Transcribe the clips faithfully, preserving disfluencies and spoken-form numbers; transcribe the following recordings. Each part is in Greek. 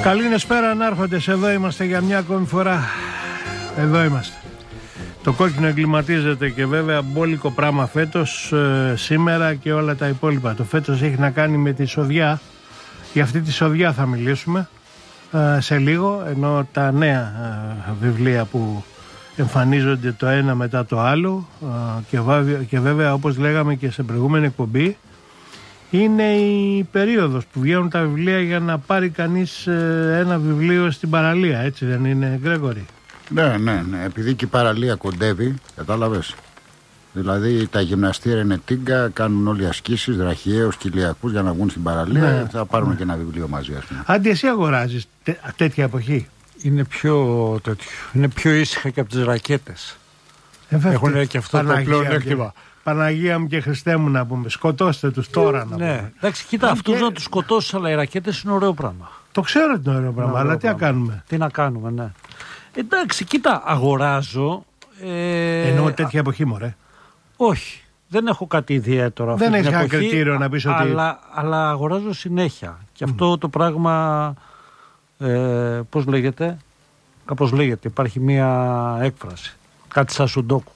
Καληνεσπέρα ανάρχοντες, εδώ είμαστε για μια ακόμη φορά. Εδώ είμαστε. Το κόκκινο εγκληματίζεται και βέβαια μπόλικο πράγμα φέτος, ε, σήμερα και όλα τα υπόλοιπα. Το φέτος έχει να κάνει με τη σοδιά. Για αυτή τη σοδιά θα μιλήσουμε ε, σε λίγο, ενώ τα νέα ε, βιβλία που εμφανίζονται το ένα μετά το άλλο ε, και, βάβια, και βέβαια όπως λέγαμε και σε προηγούμενη εκπομπή, είναι η περίοδος που βγαίνουν τα βιβλία για να πάρει κανείς ε, ένα βιβλίο στην παραλία, έτσι δεν είναι, Γκρέγορη? Ναι, ναι, ναι, επειδή και η παραλία κοντεύει, κατάλαβες. Δηλαδή τα γυμναστήρια είναι τίγκα, κάνουν όλοι ασκήσεις, δραχιαίους, κοιλιακούς για να βγουν στην παραλία. Ναι. Θα πάρουν ναι. και ένα βιβλίο μαζί, ας πούμε. Άντι, εσύ αγοράζεις τέ, τέτοια εποχή? Είναι πιο, τέτοιο, είναι πιο ήσυχα και από τις ρακέτες. Ε, έχουν και αυτό Παναγία το πλεονέκτημα. Παναγία μου και Χριστέ μου να πούμε, σκοτώστε τους τώρα να πούμε. Ναι, εντάξει, κοίτα, αυτούς και... να τους σκοτώσεις, αλλά οι ρακέτες είναι ωραίο πράγμα. Το ξέρω ότι είναι ωραίο πράγμα, είναι αλλά τι να κάνουμε. Τι να κάνουμε, ναι. Εντάξει, κοίτα, αγοράζω. Ε... Εννοώ τέτοια εποχή, μωρέ. Όχι, δεν έχω κάτι ιδιαίτερο. Δεν έχει ένα κριτήριο να πεις ότι. Αλλά, αλλά αγοράζω συνέχεια. Και αυτό mm. το πράγμα. Ε, πώς λέγεται, κάπως λέγεται, υπάρχει μία έκφραση. Κάτι σαν σουντόκου.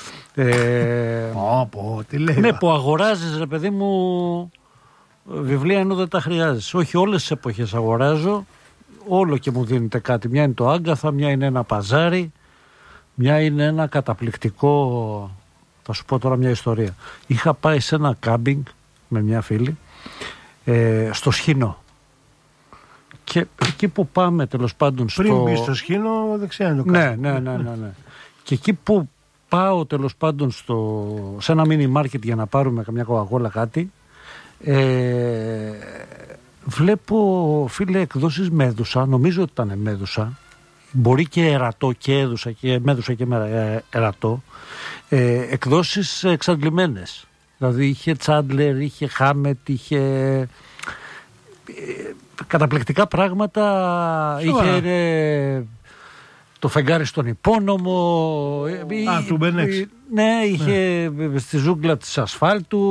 Ε, oh, πω, τι λέει, ναι, που αγοράζεις, ρε παιδί μου, βιβλία ενώ δεν τα χρειάζεσαι. Όχι, όλες τις εποχές αγοράζω. Όλο και μου δίνεται κάτι. Μια είναι το Άγκαθα, μια είναι ένα παζάρι, μια είναι ένα καταπληκτικό. Θα σου πω τώρα μια ιστορία. Είχα πάει σε ένα κάμπινγκ με μια φίλη ε, στο Σχοινό. Και εκεί που πάμε τέλος πάντων στο... Πριν μπει στο Σχοινό, δεξιά είναι το κάμπινγκ. Ναι, ναι, ναι, ναι, ναι. Και εκεί που πάω τέλος πάντων στο... σε ένα μίνι μάρκετ για να πάρουμε καμιά κοκακόλα κάτι, ε... βλέπω, φίλε, εκδόσεις Μέδουσα, νομίζω ότι ήταν Μέδουσα, μπορεί και Ερατό και έδουσα και Μέδουσα και Ερατό, ε, εκδόσεις εξαντλημένες. Δηλαδή είχε Τσάντλερ, είχε Χάμετ, είχε ε, καταπληκτικά πράγματα. Σοβαρά. Είχε ε, το φεγγάρι στον υπόνομο. Α, ε, του Μπενέξ. Ναι, είχε ναι. στη ζούγκλα της ασφάλτου.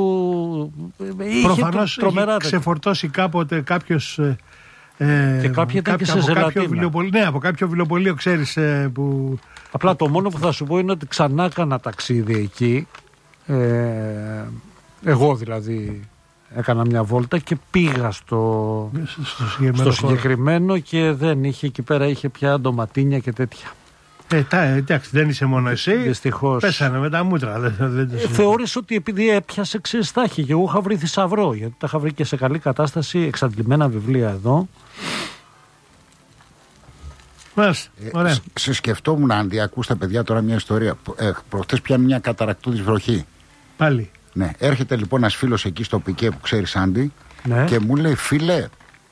Προφανώς είχε ξεφορτώσει κάποτε κάποιος. Ε, και κάποια ήταν και σε ζελατίνα. Ναι, από κάποιο βιβλιοπωλείο, ξέρεις. Ε, που... Απλά το μόνο που θα σου πω είναι ότι ξανά έκανα ταξίδι εκεί. Ε, εγώ δηλαδή έκανα μια βόλτα και πήγα στο, στο συγκεκριμένο, στο συγκεκριμένο και δεν είχε εκεί πέρα, είχε πια ντοματίνια και τέτοια. Ε, τα, εντάξει, δεν είσαι μόνο εσύ. Δυστυχώς. Πέσανε με τα μούτρα. Δεν, δεν ε, θεώρησα ότι επειδή έπιασε ξεστάχη και εγώ είχα βρει θησαυρό, γιατί τα είχα βρει και σε καλή κατάσταση εξαντλημένα βιβλία εδώ. Ε, σε σκεφτόμουν, αν ακούς τα παιδιά τώρα μια ιστορία. Ε, προχτές πιάνει μια καταρακτώδης βροχή. Πάλι. Ναι, έρχεται λοιπόν ένας φίλος εκεί στο Πικέ που ξέρεις, Άντι, ναι. και μου λέει, φίλε,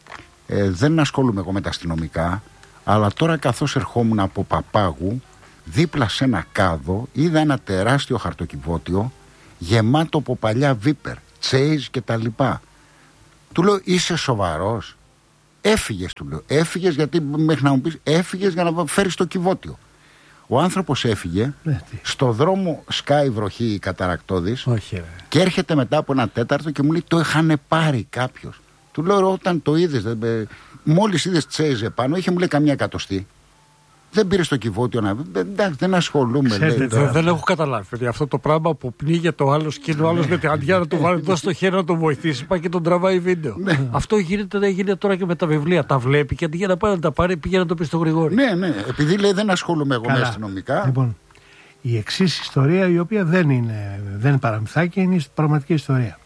ε, δεν ασχολούμαι εγώ με τα αστυνομικά, αλλά τώρα καθώς ερχόμουν από Παπάγου, δίπλα σε ένα κάδο, είδα ένα τεράστιο χαρτοκιβώτιο γεμάτο από παλιά Βίπερ, Chase και τα λοιπά. Του λέω, είσαι σοβαρός? Έφυγες, του λέω. Έφυγες γιατί μέχρι να μου πεις, έφυγες για να φέρεις το κυβότιο. Ο άνθρωπος έφυγε, ναι, στο δρόμο σκάει βροχή καταρακτώδης. Όχι, και έρχεται μετά από ένα τέταρτο και μου λέει, το είχαν πάρει κάποιος. Του λέω, όταν το είδες, μόλις είδες Τσέιζ επάνω, είχε, μου λέει, καμιά εκατοστή. Δεν πήρε το κυβότιο να. Εντάξει, δεν ασχολούμαι. Λέει, δεν, δεν έχω καταλάβει. Δηλαδή, αυτό το πράγμα που πνίγεται το άλλο και ο άλλο με την αντιά να του βάλει εδώ στο χέρι να τον βοηθήσει, πάει και τον τραβάει βίντεο. Ναι. Αυτό γίνεται, δεν γίνεται τώρα και με τα βιβλία. Τα βλέπει και αντί για να πάει να τα πάρει, πήγε να το πει στο Γρηγόρη. Ναι, ναι. Επειδή λέει δεν ασχολούμαι εγώ με αστυνομικά. Λοιπόν, η εξής ιστορία, η οποία δεν είναι, δεν είναι παραμυθάκι, είναι η πραγματική ιστορία.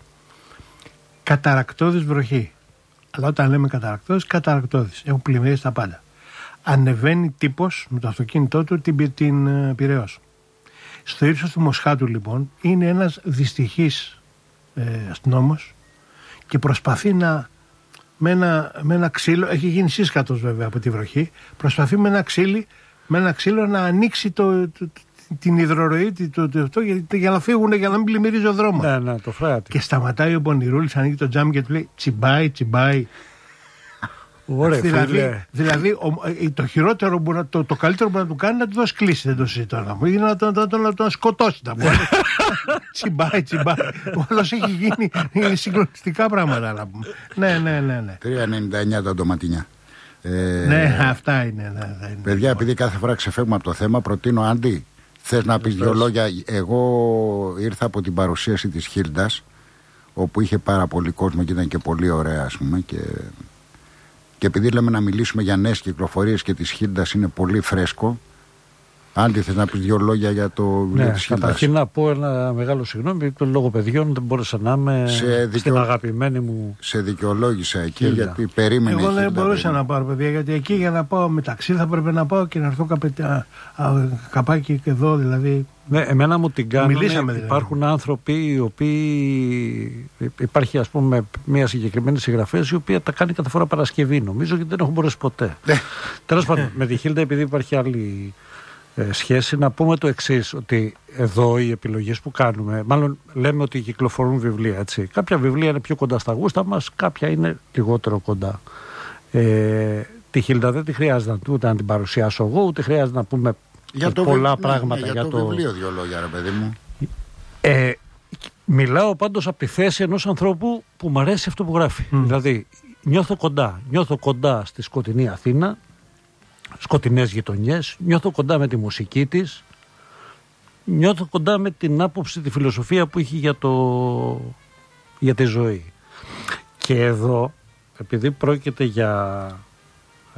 Καταρακτώδης βροχή. Αλλά όταν λέμε καταρακτώδης, καταρακτώδης. Έχουν πλημμυρίσει τα πάντα. Ανεβαίνει τύπος με το αυτοκίνητό του την, την uh, Πειραιώς. Στο ύψος του Μοσχάτου λοιπόν είναι ένας δυστυχής ε, αστυνόμος και προσπαθεί να με ένα, με ένα ξύλο, έχει γίνει σύσκατος βέβαια από τη βροχή, προσπαθεί με ένα, ξύλι, με ένα ξύλο να ανοίξει το, το, το, την υδροροή το, το, το, για, για να φύγουν, για να μην πλημμυρίζει ο δρόμος. Ναι, ναι, το φράτη. Και σταματάει ο Πονηρούλης, ανοίγει το τζάμι και του λέει τσιμπάει, τσιμπάει. Ωραία, δηλαδή, δηλαδή ο, το χειρότερο, να, το, το καλύτερο που να του κάνει να του δώσει κλίση, δεν το συζητώ να μου, ή να τον να, να, να σκοτώσει. Τσιμπάει, τσιμπάει. Όλος έχει γίνει συγκλονιστικά πράγματα να πούμε. Ναι, ναι, ναι, ναι. τρία ενενήντα εννιά τα ντοματίνια. Ε, ναι, αυτά είναι. Ναι, είναι. Παιδιά, επειδή κάθε φορά ξεφεύγουμε από το θέμα, προτείνω, Άντι, θες να πεις δύο λόγια? Εγώ ήρθα από την παρουσίαση της Χίλντας, όπου είχε πάρα πολύ κόσμο και ήταν και πολύ ωραία, ας πούμε, και, και επειδή λέμε να μιλήσουμε για νέες κυκλοφορίες και της Χίλντας είναι πολύ φρέσκο. Άντι, θες να πεις δύο λόγια για το βιβλίο, ναι, της Χίλντας? Καταρχήν να πω ένα μεγάλο συγγνώμη, το λόγω παιδιών δεν μπόρεσα να είμαι δικαιο... στην αγαπημένη μου. Σε δικαιολόγησα εκεί, Χίλντα, γιατί περίμενε. Εγώ δεν Χίλντα, μπορούσα περίμενε. να πάρω, παιδιά, γιατί εκεί για να πάω μεταξύ θα πρέπει να πάω και να έρθω καπε... καπάκι και εδώ, δηλαδή. Ναι, εμένα μου την κάνουν. Δηλαδή. Υπάρχουν άνθρωποι οι οποίοι. Υπάρχει, ας πούμε, μια συγκεκριμένη συγγραφέα η οποία τα κάνει κάθε φορά Παρασκευή, νομίζω, γιατί δεν έχουν μπορέσει ποτέ. Τέλος πάντων, με τη Χίλντα, επειδή υπάρχει άλλη ε, σχέση, να πούμε το εξής, ότι εδώ οι επιλογές που κάνουμε, μάλλον λέμε ότι κυκλοφορούν βιβλία, έτσι. Κάποια βιβλία είναι πιο κοντά στα γούστα μας, κάποια είναι λιγότερο κοντά. Ε, τη Χίλντα δεν τη χρειάζεται ούτε να την παρουσιάσω εγώ, ούτε χρειάζεται να πούμε για το πολλά βι... πράγματα. Ναι, για, για το, το βιβλίο δύο λόγια, ρε παιδί μου. Ε, μιλάω πάντως από τη θέση ενός ανθρώπου που μου αρέσει αυτό που γράφει. Mm. Δηλαδή, νιώθω κοντά. Νιώθω κοντά στη σκοτεινή Αθήνα, σκοτεινές γειτονιές, νιώθω κοντά με τη μουσική της, νιώθω κοντά με την άποψη, τη φιλοσοφία που έχει για, το... για τη ζωή. Και εδώ, επειδή πρόκειται για ε,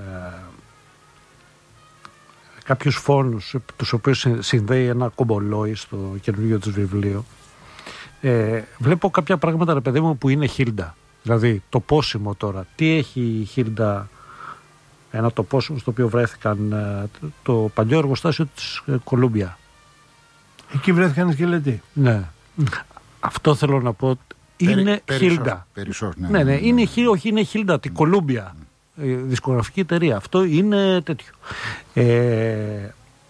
κάποιους φόνους τους οποίους συνδέει ένα κομπολόι στο καινούργιο της βιβλίο, ε, βλέπω κάποια πράγματα, ρε παιδί μου, που είναι Χίλντα. Δηλαδή το πόσιμο τώρα. Τι έχει η Χίλντα, ένα το πόσιμο στο οποίο βρέθηκαν ε, το παλιό εργοστάσιο της ε, Κολούμπια. Εκεί βρέθηκαν οι σκελετοί. Ναι. Mm. Αυτό θέλω να πω. Είναι Περι, Χίλντα. Περισσός, ναι, ναι, ναι, ναι, ναι. Είναι, όχι, είναι Χίλντα, την Κολούμπια. Mm. Δισκογραφική εταιρεία. Αυτό είναι τέτοιο. Ε,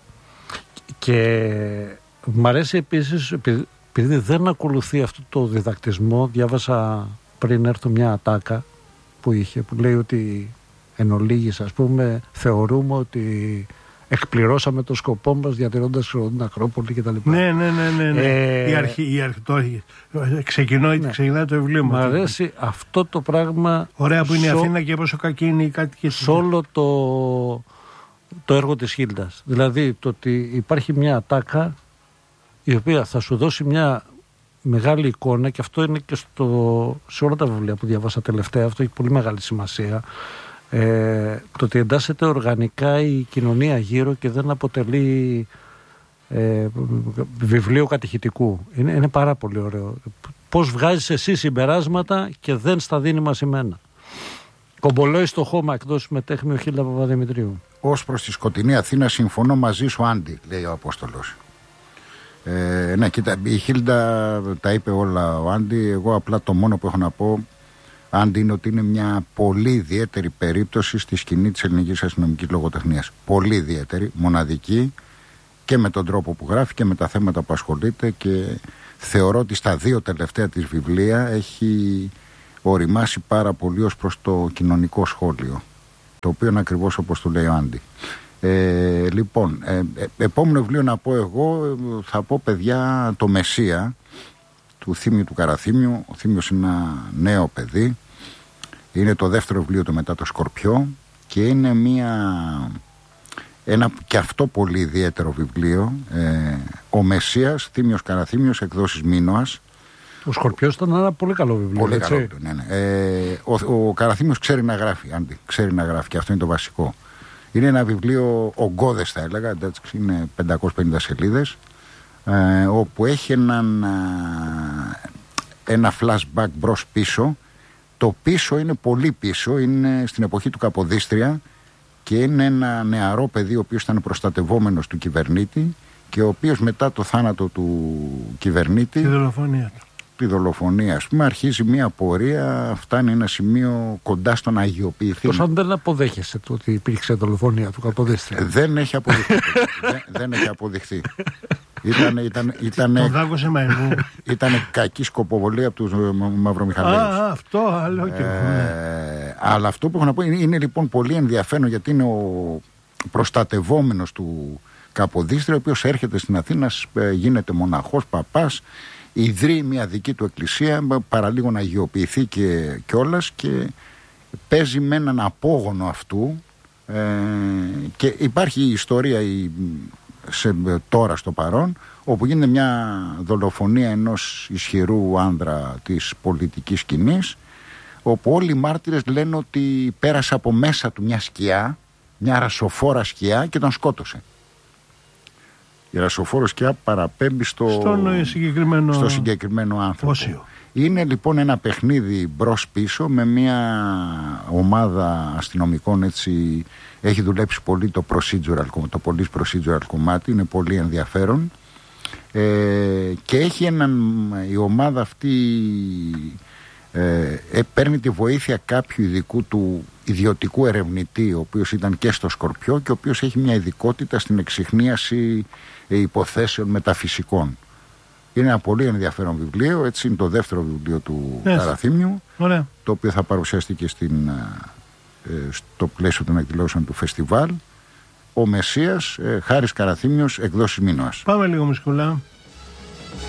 και μ' αρέσει επίσης, επειδή δεν ακολουθεί αυτό το διδακτισμό, διάβασα πριν έρθω μια ατάκα που είχε, που λέει ότι εν ολίγης, ας πούμε, θεωρούμε ότι εκπληρώσαμε το σκοπό μας διατηρώντας την Ακρόπολη κτλ. Ναι, ναι, ναι, ναι, ναι. Ε, η αρχή, η αρχή, το, ξεκινάει, ναι. ξεκινάει το βιβλίο μου. Μ' αρέσει αυτό το πράγμα. Ωραία που είναι η Αθήνα και πόσο κακή είναι η κάτοικοι. Σε όλο το, το έργο της Χίλντας. Δηλαδή το ότι υπάρχει μια ατάκα η οποία θα σου δώσει μια μεγάλη εικόνα, και αυτό είναι και στο, σε όλα τα βιβλία που διαβάσα τελευταία, αυτό έχει πολύ μεγάλη σημασία. Ε, το ότι εντάσσεται οργανικά η κοινωνία γύρω και δεν αποτελεί ε, βιβλίο κατηχητικού. Είναι, είναι πάρα πολύ ωραίο. Πώς βγάζεις εσύ συμπεράσματα και δεν στα δίνει μασημένα. Κομπολόι στο χώμα, εκδόσεις Μετέχμιο Χίλντα Παπαδημητρίου. Ως προς τη σκοτεινή Αθήνα συμφωνώ μαζί σου, Άντι, λέει ο Απόστολος. Ε, ναι, κοίτα, η Χίλντα τα είπε όλα ο Άντι. Εγώ απλά το μόνο που έχω να πω, Άντι, είναι ότι είναι μια πολύ ιδιαίτερη περίπτωση στη σκηνή της ελληνικής αστυνομικής λογοτεχνίας. Πολύ ιδιαίτερη, μοναδική, και με τον τρόπο που γράφει και με τα θέματα που ασχολείται, και θεωρώ ότι στα δύο τελευταία της βιβλία έχει οριμάσει πάρα πολύ ως προς το κοινωνικό σχόλιο, το οποίο είναι ακριβώς όπως του λέει ο Άντι. Ε, λοιπόν, ε, ε, επόμενο βιβλίο να πω εγώ, θα πω, παιδιά, το Μεσσία του Θήμιου του Καραθήμιου. Ο Θήμιος είναι ένα νέο παιδί, είναι το δεύτερο βιβλίο του μετά το Σκορπιό, και είναι μια, ένα και αυτό πολύ ιδιαίτερο βιβλίο, ε, ο Μεσσίας, Θήμιος Καραθήμιος, εκδόσεις Μίνωας. Ο Σκορπιός ήταν ένα πολύ καλό βιβλίο. Πολύ έτσι. καλό, ναι, ναι. Ε, ο, ο Καραθήμιος ξέρει να γράφει, Άντι, ξέρει να γράφει, και αυτό είναι το βασικό. Είναι ένα βιβλίο ογκώδες, θα έλεγα, εντάξει, είναι πεντακόσιες πενήντα σελίδες, ε, όπου έχει έναν, ένα flashback μπρος πίσω. Το πίσω είναι πολύ πίσω, είναι στην εποχή του Καποδίστρια, και είναι ένα νεαρό παιδί ο οποίος ήταν προστατευόμενος του κυβερνήτη, και ο οποίος μετά το θάνατο του κυβερνήτη, τη δολοφονία του, τη δολοφονία, ας πούμε, αρχίζει μια πορεία, φτάνει ένα σημείο κοντά στο να αγιοποιηθεί. Τόσο αν δεν αποδέχεσαι το ότι υπήρξε δολοφονία του Καποδίστρια. Δεν έχει αποδειχθεί. δεν, δεν έχει αποδειχθεί. Ήταν, ήταν, ήταν, ήταν κακή σκοποβολή από τους μαυρομηχαναίους. Α, αυτό άλλο και ε, αλλά αυτό που έχω να πω είναι, είναι λοιπόν πολύ ενδιαφέρον, γιατί είναι ο προστατευόμενος του Καποδίστρια, ο οποίος έρχεται στην Αθήνα, γίνεται μοναχός, παπάς, ιδρύει μια δική του εκκλησία, παραλίγο να αγιοποιηθεί και κιόλας, και παίζει με έναν απόγονο αυτού ε, και υπάρχει η ιστορία η, σε, τώρα στο παρόν, όπου γίνεται μια δολοφονία ενός ισχυρού άνδρα της πολιτικής σκηνής, όπου όλοι οι μάρτυρες λένε ότι πέρασε από μέσα του μια σκιά, μια ρασοφόρα σκιά, και τον σκότωσε. Η ρασοφόρο σκιά παραπέμπει στο, Στον συγκεκριμένο... στο συγκεκριμένο άνθρωπο. Όσιο. Είναι λοιπόν ένα παιχνίδι μπρος πίσω με μια ομάδα αστυνομικών, έτσι, έχει δουλέψει πολύ το procedural, το police procedural κομμάτι, είναι πολύ ενδιαφέρον, ε, και έχει έναν, η ομάδα αυτή ε, ε, παίρνει τη βοήθεια κάποιου ειδικού του ιδιωτικού ερευνητή, ο οποίος ήταν και στο Σκορπιό και ο οποίος έχει μια ειδικότητα στην εξιχνίαση ε, υποθέσεων μεταφυσικών. Είναι ένα πολύ ενδιαφέρον βιβλίο, έτσι είναι το δεύτερο βιβλίο του yes. Καραθήμιου, Ωραία. το οποίο θα παρουσιαστεί στην, ε, στο πλαίσιο των εκδηλώσεων του φεστιβάλ. Ο Μεσσίας, ε, Χάρης Καραθήμιος, εκδόσεις Μίνωας. Πάμε λίγο μουσικούλα.